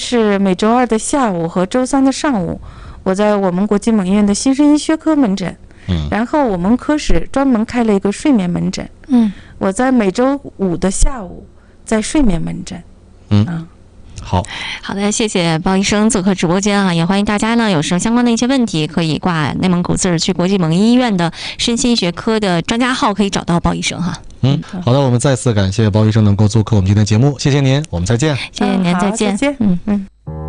是每周2的下午和周3的上午，我在我们国际猛医院的新生医学科门诊。然后我们科室专门开了一个睡眠门诊。我在每周5的下午在睡眠门诊。 好的，谢谢包医生做客直播间啊，也欢迎大家呢有什么相关的一些问题，可以挂内蒙古自治区国际猛医院的身心医学科的专家号，可以找到包医生哈。 好的，我们再次感谢包医生能够做客我们今天的节目，谢谢您，我们再见。 谢谢您，再见。 再见。